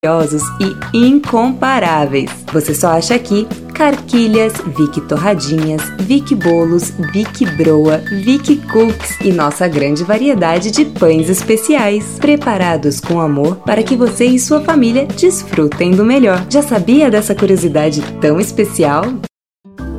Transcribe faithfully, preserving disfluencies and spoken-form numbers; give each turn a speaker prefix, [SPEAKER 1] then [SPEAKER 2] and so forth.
[SPEAKER 1] deliciosos e incomparáveis. Você só acha aqui Carquilhas, Vicky Torradinhas, Vicky Bolos, Vicky Broa, Vicky Cookies e nossa grande variedade de pães especiais, preparados com amor para que você e sua família desfrutem do melhor. Já sabia dessa curiosidade tão especial?